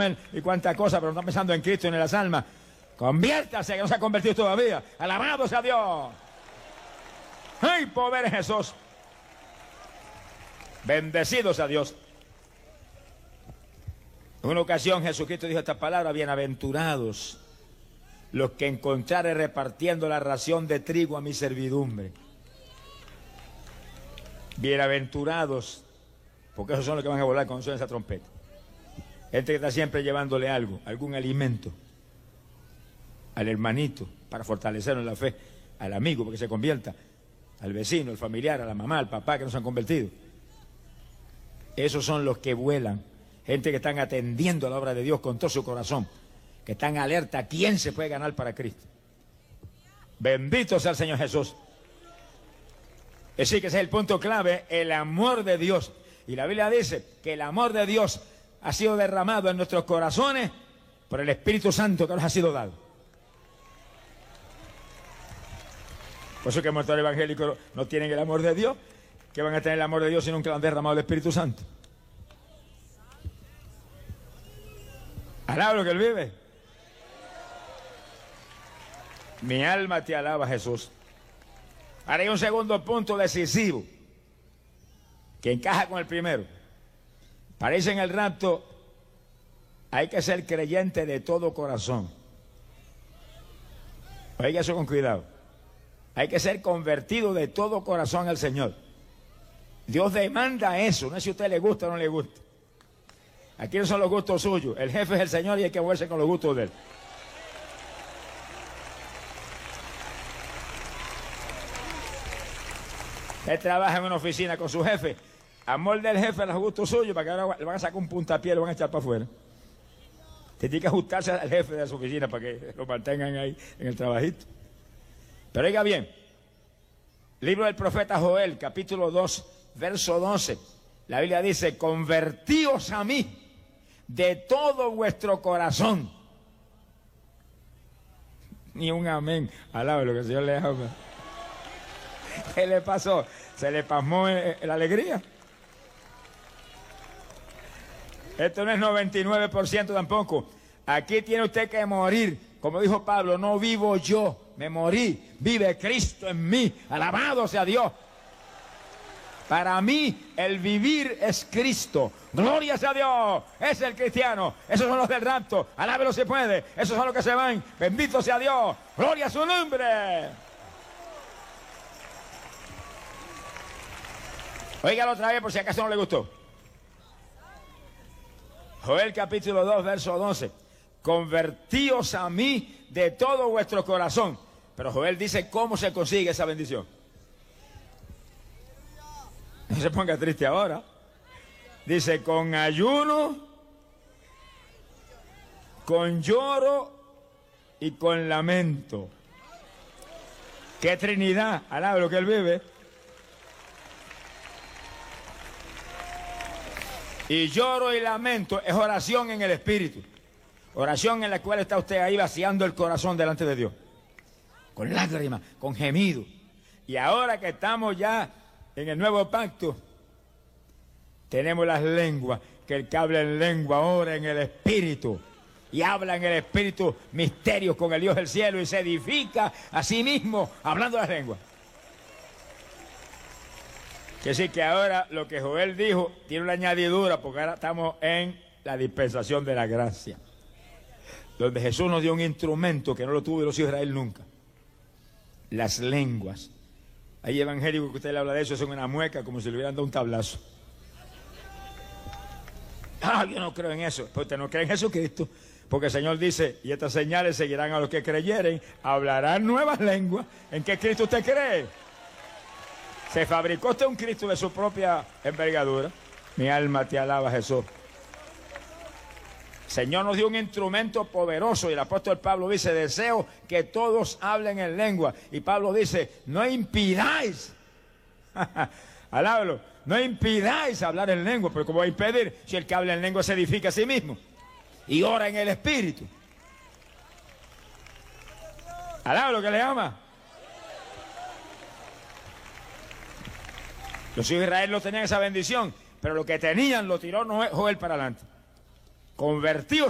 comer y cuánta cosa, pero no está pensando en Cristo y en las almas. Conviértase, que no se ha convertido todavía. Alabado sea Dios. ¡Ay, poder Jesús! Bendecido sea Dios. En una ocasión Jesucristo dijo esta palabra: bienaventurados los que encontraren repartiendo la ración de trigo a mi servidumbre. Bienaventurados, porque esos son los que van a volar cuando suene esa trompeta. Gente que está siempre llevándole algo, algún alimento al hermanito para fortalecerlo en la fe, al amigo para que se convierta, al vecino, al familiar, a la mamá, al papá que no se han convertido. Esos son los que vuelan. Gente que están atendiendo a la obra de Dios con todo su corazón, que están alerta a quién se puede ganar para Cristo. Bendito sea el Señor Jesús. Es decir, que ese es el punto clave, el amor de Dios. Y la Biblia dice que el amor de Dios ha sido derramado en nuestros corazones por el Espíritu Santo que nos ha sido dado. Por eso que muchos evangélicos no tienen el amor de Dios, que van a tener el amor de Dios si nunca lo han derramado el Espíritu Santo. Alaba lo que Él vive. Mi alma te alaba, Jesús. Ahora hay un segundo punto decisivo que encaja con el primero. Parece en el rapto hay que ser creyente de todo corazón. Oiga eso con cuidado. Hay que ser convertido de todo corazón al Señor. Dios demanda eso, no es si a usted le gusta o no le gusta. Aquí no son los gustos suyos, el jefe es el Señor y hay que moverse con los gustos de Él. Él trabaja en una oficina con su jefe, amor del jefe a los gustos suyos, para que ahora le van a sacar un puntapié y lo van a echar para afuera. Tiene que ajustarse al jefe de su oficina para que lo mantengan ahí en el trabajito. Pero oiga bien, libro del profeta Joel, capítulo 2, verso 12. La Biblia dice: convertíos a mí de todo vuestro corazón. Ni un amén. Alaba lo que el Señor le ama. ¿Qué le pasó? ¿Se le pasmó la alegría? Esto no es 99% tampoco. Aquí tiene usted que morir. Como dijo Pablo, no vivo yo, me morí. Vive Cristo en mí. Alabado sea Dios. Para mí, el vivir es Cristo. Gloria sea a Dios. Ese es el cristiano. Esos son los del rapto. Alábelo si puede. Esos son los que se van. Bendito sea Dios. Gloria a su nombre. Óigalo otra vez por si acaso no le gustó. Joel capítulo 2, verso 12. Convertíos a mí de todo vuestro corazón. Pero Joel dice cómo se consigue esa bendición. No se ponga triste ahora. Dice: con ayuno, con lloro y con lamento. ¡Qué Trinidad! Alaba lo que Él vive. Y lloro y lamento es oración en el Espíritu. Oración en la cual está usted ahí vaciando el corazón delante de Dios. Con lágrimas, con gemidos. Y ahora que estamos ya en el nuevo pacto, tenemos las lenguas, que el que habla en lengua ora en el Espíritu. Y habla en el Espíritu misterios con el Dios del cielo y se edifica a sí mismo hablando las lenguas. Quiere decir que ahora lo que Joel dijo tiene una añadidura, porque ahora estamos en la dispensación de la gracia, donde Jesús nos dio un instrumento que no lo tuvo los hijos de Israel nunca: las lenguas. Hay evangélicos que usted le habla de eso, son una mueca como si le hubieran dado un tablazo. Yo no creo en eso. Pues usted no cree en Jesucristo, porque el Señor dice: y estas señales seguirán a los que creyeren, hablarán nuevas lenguas. ¿En qué Cristo usted cree? Se fabricó usted un Cristo de su propia envergadura. Mi alma te alaba, Jesús. El Señor nos dio un instrumento poderoso y el apóstol Pablo dice: deseo que todos hablen en lengua. Y Pablo dice: no impidáis. Alábalo. No impidáis hablar en lengua, pero ¿cómo va a impedir si el que habla en lengua se edifica a sí mismo y ora en el Espíritu? Alábalo lo que le ama. Los hijos de Israel no tenían esa bendición, pero lo que tenían lo tiró Joel para adelante. Convertidos